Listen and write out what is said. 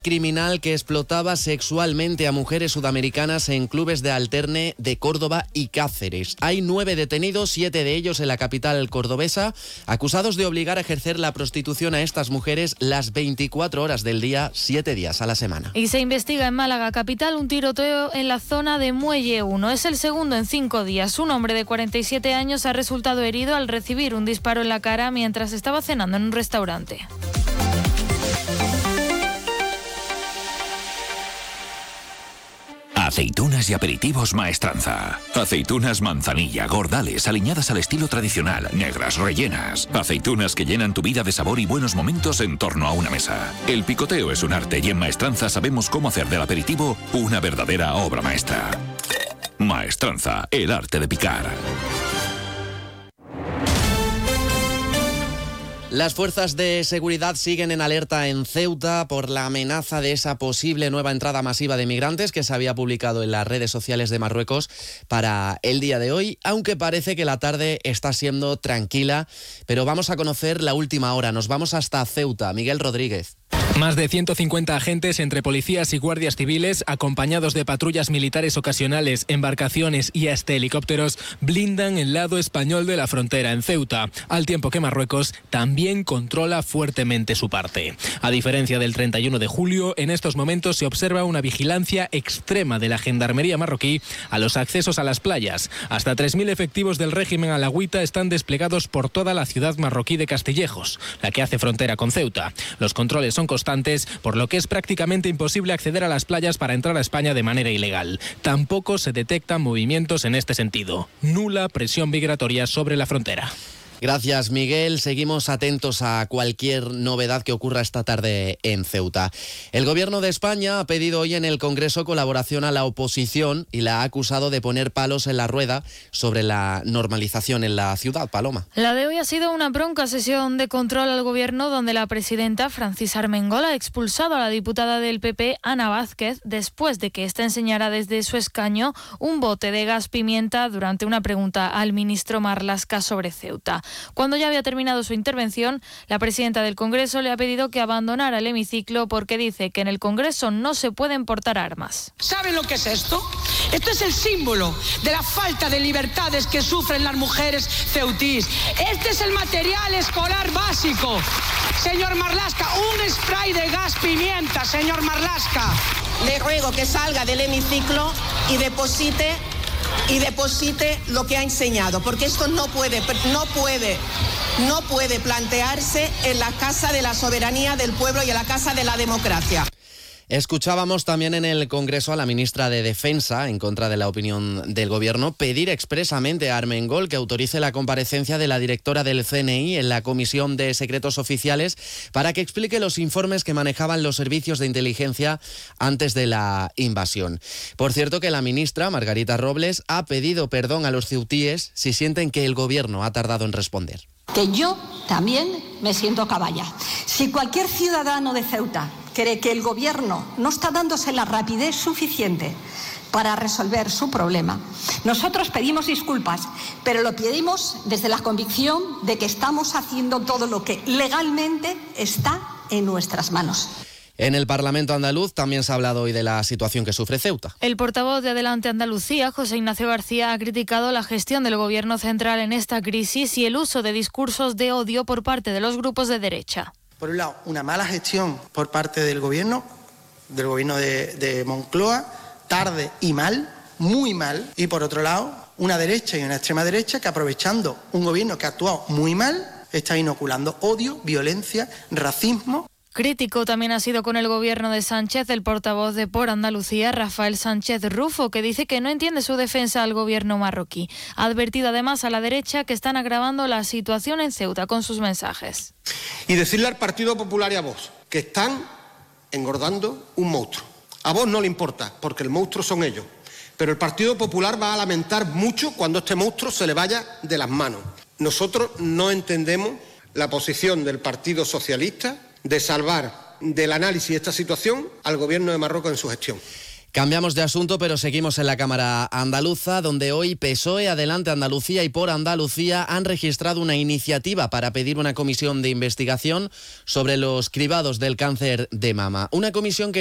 Criminal que explotaba sexualmente a mujeres sudamericanas en clubes de alterne de Córdoba y Cáceres. Hay 9 detenidos, 7 de ellos en la capital cordobesa, acusados de obligar a ejercer la prostitución a estas mujeres las 24 horas del día, 7 días a la semana. Y se investiga en Málaga capital un tiroteo en la zona de Muelle 1. Es el segundo en 5 días. Un hombre de 47 años ha resultado herido al recibir un disparo en la cara mientras estaba cenando en un restaurante. Aceitunas y aperitivos Maestranza. Aceitunas manzanilla, gordales, aliñadas al estilo tradicional, negras, rellenas. Aceitunas que llenan tu vida de sabor y buenos momentos en torno a una mesa. El picoteo es un arte y en Maestranza sabemos cómo hacer del aperitivo una verdadera obra maestra. Maestranza, el arte de picar. Las fuerzas de seguridad siguen en alerta en Ceuta por la amenaza de esa posible nueva entrada masiva de migrantes que se había publicado en las redes sociales de Marruecos para el día de hoy, aunque parece que la tarde está siendo tranquila. Pero vamos a conocer la última hora. Nos vamos hasta Ceuta. Miguel Rodríguez. Más de 150 agentes entre policías y guardias civiles, acompañados de patrullas militares ocasionales, embarcaciones y hasta helicópteros, blindan el lado español de la frontera en Ceuta, al tiempo que Marruecos también controla fuertemente su parte. A diferencia del 31 de julio, en estos momentos se observa una vigilancia extrema de la gendarmería marroquí a los accesos a las playas. Hasta 3.000 efectivos del régimen alawita están desplegados por toda la ciudad marroquí de Castillejos, la que hace frontera con Ceuta. Los controles son constantes, por lo que es prácticamente imposible acceder a las playas para entrar a España de manera ilegal. Tampoco se detectan movimientos en este sentido. Nula presión migratoria sobre la frontera. Gracias, Miguel. Seguimos atentos a cualquier novedad que ocurra esta tarde en Ceuta. El Gobierno de España ha pedido hoy en el Congreso colaboración a la oposición y la ha acusado de poner palos en la rueda sobre la normalización en la ciudad. Paloma. La de hoy ha sido una bronca sesión de control al Gobierno donde la presidenta Francis Armengol ha expulsado a la diputada del PP, Ana Vázquez, después de que ésta enseñara desde su escaño un bote de gas pimienta durante una pregunta al ministro Marlaska sobre Ceuta. Cuando ya había terminado su intervención, la presidenta del Congreso le ha pedido que abandonara el hemiciclo porque dice que en el Congreso no se pueden portar armas. ¿Saben lo que es esto? Esto es el símbolo de la falta de libertades que sufren las mujeres ceutís. Este es el material escolar básico. Señor Marlaska, un spray de gas pimienta, señor Marlaska. Le ruego que salga del hemiciclo y deposite lo que ha enseñado, porque esto no puede plantearse en la Casa de la Soberanía del Pueblo y en la Casa de la Democracia. Escuchábamos también en el Congreso a la ministra de Defensa, en contra de la opinión del Gobierno, pedir expresamente a Armengol que autorice la comparecencia de la directora del CNI en la Comisión de Secretos Oficiales para que explique los informes que manejaban los servicios de inteligencia antes de la invasión. Por cierto que la ministra, Margarita Robles, ha pedido perdón a los ceutíes si sienten que el Gobierno ha tardado en responder. Que yo también me siento caballa. Si cualquier ciudadano de Ceuta cree que el Gobierno no está dándose la rapidez suficiente para resolver su problema, nosotros pedimos disculpas, pero lo pedimos desde la convicción de que estamos haciendo todo lo que legalmente está en nuestras manos. En el Parlamento andaluz también se ha hablado hoy de la situación que sufre Ceuta. El portavoz de Adelante Andalucía, José Ignacio García, ha criticado la gestión del Gobierno central en esta crisis y el uso de discursos de odio por parte de los grupos de derecha. Por un lado, una mala gestión por parte del Gobierno de Moncloa, tarde y mal, muy mal. Y por otro lado, una derecha y una extrema derecha que, aprovechando un Gobierno que ha actuado muy mal, está inoculando odio, violencia, racismo. Crítico también ha sido con el Gobierno de Sánchez el portavoz de Por Andalucía, Rafael Sánchez Rufo, que dice que no entiende su defensa al Gobierno marroquí. Ha advertido además a la derecha que están agravando la situación en Ceuta con sus mensajes. Y decirle al Partido Popular y a Vox que están engordando un monstruo. A Vox no le importa, porque el monstruo son ellos. Pero el Partido Popular va a lamentar mucho cuando este monstruo se le vaya de las manos. Nosotros no entendemos la posición del Partido Socialista de salvar del análisis de esta situación al Gobierno de Marruecos en su gestión. Cambiamos de asunto, pero seguimos en la Cámara Andaluza, donde hoy PSOE, Adelante Andalucía y Por Andalucía han registrado una iniciativa para pedir una comisión de investigación sobre los cribados del cáncer de mama. Una comisión que